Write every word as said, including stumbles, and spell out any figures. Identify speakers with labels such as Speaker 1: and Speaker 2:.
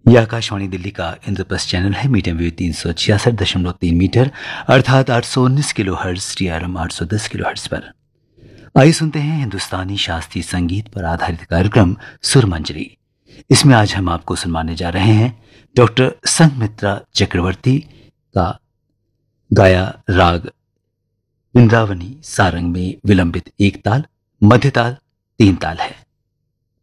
Speaker 1: यह आकाशवाणी दिल्ली का इंद्रप्रस्थ चैनल है। मीडियम वेव तीन सौ छियासठ दशमलव तीन मीटर अर्थात आठ सौ उन्नीस kilo hertz T R M आठ सौ दस किलो हर्ट्ज पर। आइए सुनते हैं हिंदुस्तानी शास्त्रीय संगीत पर आधारित कार्यक्रम सुरमंजरी। इसमें आज हम आपको सुनवाने जा रहे हैं डॉक्टर संघमित्रा चक्रवर्ती का गाया राग वृंदावनी सारंग में विलंबित एक ताल, मध्य ताल, तीन ताल है।